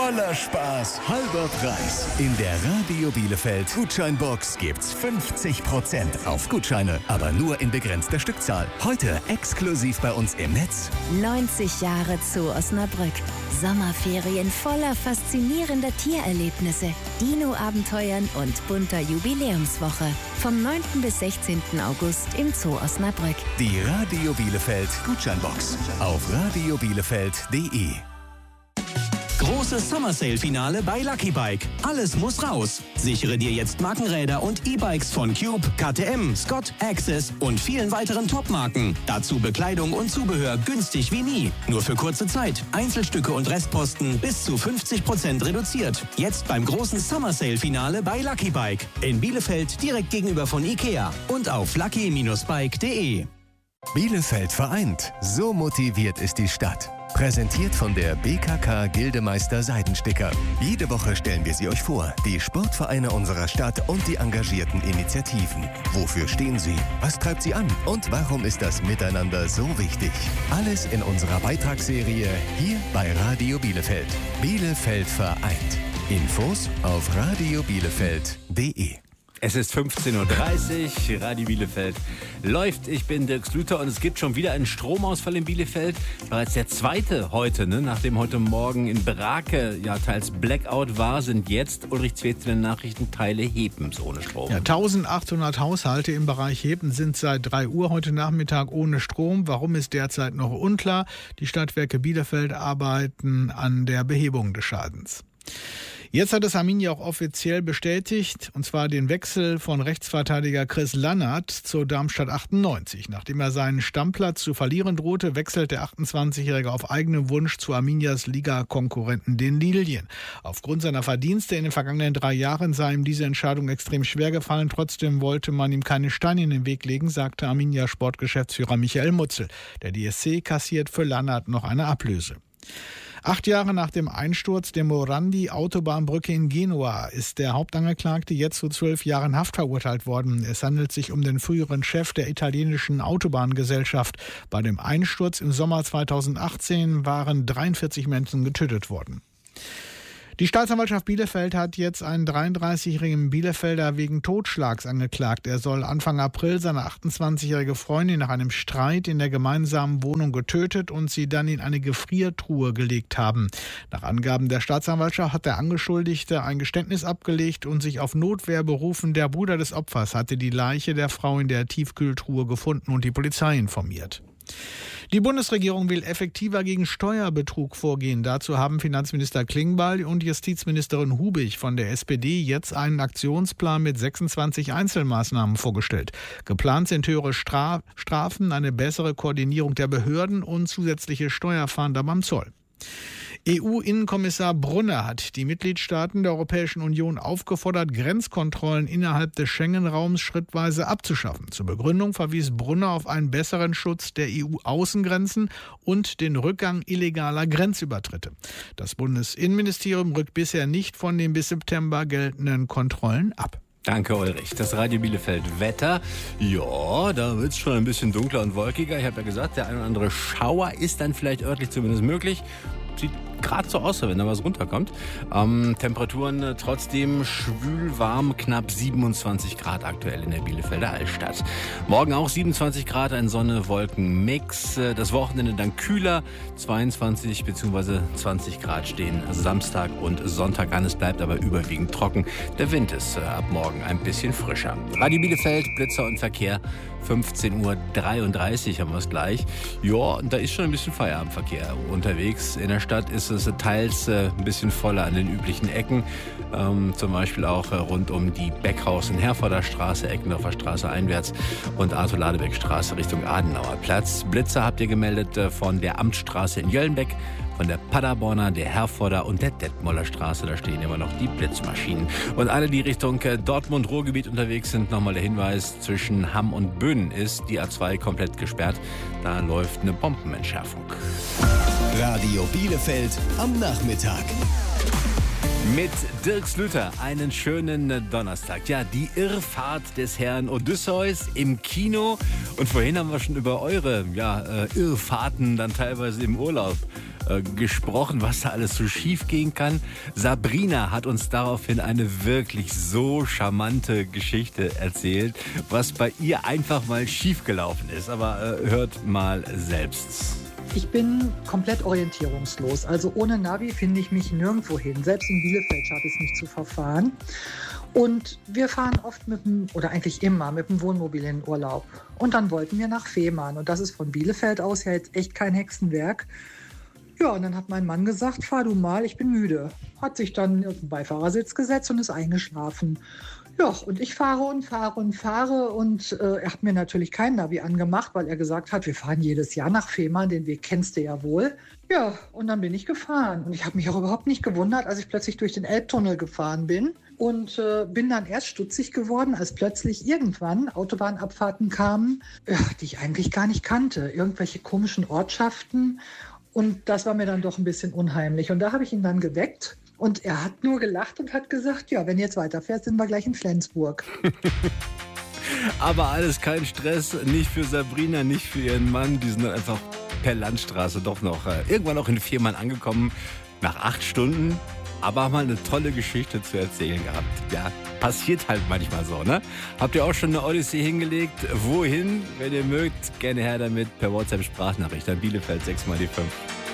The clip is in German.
voller Spaß, halber Preis. In der Radio Bielefeld Gutscheinbox gibt's 50% auf Gutscheine, aber nur in begrenzter Stückzahl. Heute exklusiv bei uns im Netz. 90 Jahre Zoo Osnabrück. Sommerferien voller faszinierender Tiererlebnisse, Dino-Abenteuern und bunter Jubiläumswoche. Vom 9. bis 16. August im Zoo Osnabrück. Die Radio Bielefeld Gutscheinbox auf radiobielefeld.de. Großes Summer Sale Finale bei Lucky Bike. Alles muss raus. Sichere dir jetzt Markenräder und E-Bikes von Cube, KTM, Scott, Access und vielen weiteren Top-Marken. Dazu Bekleidung und Zubehör günstig wie nie. Nur für kurze Zeit. Einzelstücke und Restposten bis zu 50% reduziert. Jetzt beim großen Summer Sale Finale bei Lucky Bike. In Bielefeld direkt gegenüber von Ikea und auf lucky-bike.de. Bielefeld vereint. So motiviert ist die Stadt. Präsentiert von der BKK Gildemeister Seidensticker. Jede Woche stellen wir sie euch vor, die Sportvereine unserer Stadt und die engagierten Initiativen. Wofür stehen sie? Was treibt sie an? Und warum ist das Miteinander so wichtig? Alles in unserer Beitragsserie hier bei Radio Bielefeld. Bielefeld vereint. Infos auf radiobielefeld.de. Es ist 15.30 Uhr, Radio Bielefeld läuft. Ich bin Dirk Slüter und es gibt schon wieder einen Stromausfall in Bielefeld. Bereits der zweite heute, nachdem heute Morgen in Brake ja teils Blackout war, sind jetzt, Ulrich Zwedt, in den Nachrichten, Teile Hebens ohne Strom. Ja, 1800 Haushalte im Bereich Heben sind seit 3 Uhr heute Nachmittag ohne Strom. Warum ist derzeit noch unklar. Die Stadtwerke Bielefeld arbeiten an der Behebung des Schadens. Jetzt hat es Arminia auch offiziell bestätigt, und zwar den Wechsel von Rechtsverteidiger Chris Lannert zur Darmstadt 98. Nachdem er seinen Stammplatz zu verlieren drohte, wechselt der 28-Jährige auf eigenen Wunsch zu Arminias Liga-Konkurrenten, den Lilien. Aufgrund seiner Verdienste in den vergangenen 3 Jahren sei ihm diese Entscheidung extrem schwer gefallen. Trotzdem wollte man ihm keine Steine in den Weg legen, sagte Arminia Sportgeschäftsführer Michael Mutzel. Der DSC kassiert für Lannert noch eine Ablöse. 8 Jahre nach dem Einsturz der Morandi-Autobahnbrücke in Genua ist der Hauptangeklagte jetzt zu 12 Jahren Haft verurteilt worden. Es handelt sich um den früheren Chef der italienischen Autobahngesellschaft. Bei dem Einsturz im Sommer 2018 waren 43 Menschen getötet worden. Die Staatsanwaltschaft Bielefeld hat jetzt einen 33-jährigen Bielefelder wegen Totschlags angeklagt. Er soll Anfang April seine 28-jährige Freundin nach einem Streit in der gemeinsamen Wohnung getötet und sie dann in eine Gefriertruhe gelegt haben. Nach Angaben der Staatsanwaltschaft hat der Angeschuldigte ein Geständnis abgelegt und sich auf Notwehr berufen. Der Bruder des Opfers hatte die Leiche der Frau in der Tiefkühltruhe gefunden und die Polizei informiert. Die Bundesregierung will effektiver gegen Steuerbetrug vorgehen. Dazu haben Finanzminister Klingbeil und Justizministerin Hubig von der SPD jetzt einen Aktionsplan mit 26 Einzelmaßnahmen vorgestellt. Geplant sind höhere Strafen, eine bessere Koordinierung der Behörden und zusätzliche Steuerfahnder beim Zoll. EU-Innenkommissar Brunner hat die Mitgliedstaaten der Europäischen Union aufgefordert, Grenzkontrollen innerhalb des Schengen-Raums schrittweise abzuschaffen. Zur Begründung verwies Brunner auf einen besseren Schutz der EU-Außengrenzen und den Rückgang illegaler Grenzübertritte. Das Bundesinnenministerium rückt bisher nicht von den bis September geltenden Kontrollen ab. Danke, Ulrich. Das Radio Bielefeld Wetter. Ja, da wird es schon ein bisschen dunkler und wolkiger. Ich habe ja gesagt, der ein oder andere Schauer ist dann vielleicht örtlich zumindest möglich. Sieht gerade so aus, wenn da was runterkommt. Temperaturen trotzdem schwül warm, knapp 27 Grad aktuell in der Bielefelder Altstadt. Morgen auch 27 Grad, ein Sonne-Wolken-Mix. Das Wochenende dann kühler, 22 bzw. 20 Grad stehen Samstag und Sonntag an. Es bleibt aber überwiegend trocken. Der Wind ist ab morgen ein bisschen frischer. Radio Bielefeld, Blitzer und Verkehr. 15.33 Uhr haben wir es gleich. Ja, und da ist schon ein bisschen Feierabendverkehr unterwegs. In der Stadt ist es teils ein bisschen voller an den üblichen Ecken. Zum Beispiel auch rund um die Beckhaus- und Herforder Straße, Eckendorfer Straße einwärts und Arthur-Ladebeck-Straße Richtung Adenauer Platz. Blitzer habt ihr gemeldet von der Amtsstraße in Jöllenbeck, von der Paderborner, der Herforder und der Detmoller Straße. Da stehen immer noch die Blitzmaschinen. Und alle, die Richtung Dortmund-Ruhrgebiet unterwegs sind, nochmal der Hinweis, zwischen Hamm und Böhnen ist die A2 komplett gesperrt. Da läuft eine Bombenentschärfung. Radio Bielefeld am Nachmittag. Mit Dirk Slüter einen schönen Donnerstag. Ja, die Irrfahrt des Herrn Odysseus im Kino. Und vorhin haben wir schon über eure Irrfahrten dann teilweise im Urlaub gesprochen, was da alles so schief gehen kann. Sabrina hat uns daraufhin eine wirklich so charmante Geschichte erzählt, was bei ihr einfach mal schief gelaufen ist. Aber hört mal selbst. Ich bin komplett orientierungslos. Also ohne Navi finde ich mich nirgendwo hin. Selbst in Bielefeld schaffe ich es nicht zu verfahren. Und wir fahren oft eigentlich immer mit dem Wohnmobil in Urlaub. Und dann wollten wir nach Fehmarn. Und das ist von Bielefeld aus ja jetzt echt kein Hexenwerk. Ja, und dann hat mein Mann gesagt, fahr du mal, ich bin müde. Hat sich dann auf den Beifahrersitz gesetzt und ist eingeschlafen. Ja, und ich fahre und er hat mir natürlich kein Navi angemacht, weil er gesagt hat, wir fahren jedes Jahr nach Fehmarn, den Weg kennst du ja wohl. Ja, und dann bin ich gefahren und ich habe mich auch überhaupt nicht gewundert, als ich plötzlich durch den Elbtunnel gefahren bin und bin dann erst stutzig geworden, als plötzlich irgendwann Autobahnabfahrten kamen, die ich eigentlich gar nicht kannte, irgendwelche komischen Ortschaften und das war mir dann doch ein bisschen unheimlich und da habe ich ihn dann geweckt. Und er hat nur gelacht und hat gesagt, ja, wenn du jetzt weiterfährst, sind wir gleich in Flensburg. Aber alles kein Stress, nicht für Sabrina, nicht für ihren Mann. Die sind dann einfach per Landstraße doch noch irgendwann auch in Fehmarn angekommen, nach 8 Stunden. Aber haben mal eine tolle Geschichte zu erzählen gehabt. Ja, passiert halt manchmal so, ne? Habt ihr auch schon eine Odyssee hingelegt? Wohin? Wenn ihr mögt, gerne her damit per WhatsApp-Sprachnachricht an Bielefeld 6 mal die 5.